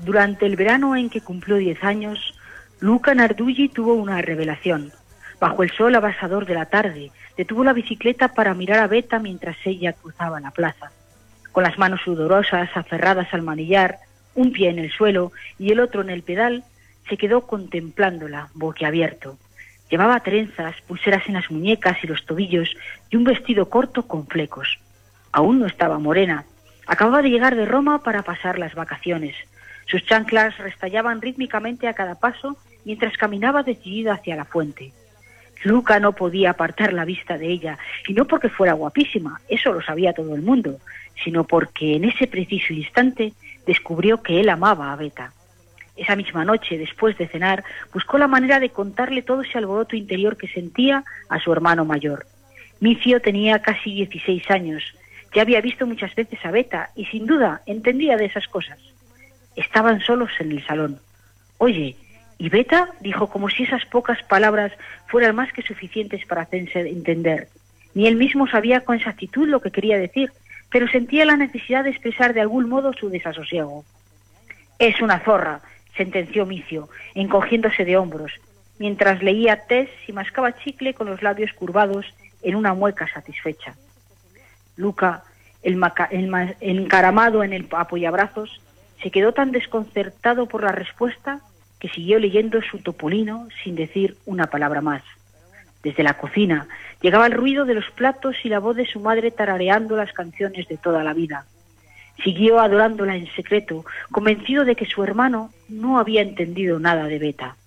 Durante el verano en que cumplió 10 años, Luca Nardulli tuvo una revelación. Bajo el sol abrasador de la tarde, detuvo la bicicleta para mirar a Beta mientras ella cruzaba la plaza. Con las manos sudorosas, aferradas al manillar, un pie en el suelo y el otro en el pedal, se quedó contemplándola, boquiabierto. Llevaba trenzas, pulseras en las muñecas y los tobillos y un vestido corto con flecos. Aún no estaba morena. Acababa de llegar de Roma para pasar las vacaciones. Sus chanclas restallaban rítmicamente a cada paso mientras caminaba decidida hacia la fuente. Luca no podía apartar la vista de ella, y no porque fuera guapísima, eso lo sabía todo el mundo, sino porque en ese preciso instante descubrió que él amaba a Beta. Esa misma noche, después de cenar, buscó la manera de contarle todo ese alboroto interior que sentía a su hermano mayor. Micio tenía casi 16 años, ya había visto muchas veces a Beta y sin duda entendía de esas cosas. Estaban solos en el salón. «Oye, ¿y Beta?», dijo, como si esas pocas palabras fueran más que suficientes para hacerse entender. Ni él mismo sabía con exactitud lo que quería decir, pero sentía la necesidad de expresar de algún modo su desasosiego. «Es una zorra», sentenció Micio, encogiéndose de hombros, mientras leía test y mascaba chicle con los labios curvados en una mueca satisfecha. Luca, encaramado en el apoyabrazos, se quedó tan desconcertado por la respuesta que siguió leyendo su topolino sin decir una palabra más. Desde la cocina llegaba el ruido de los platos y la voz de su madre tarareando las canciones de toda la vida. Siguió adorándola en secreto, convencido de que su hermano no había entendido nada de Beta.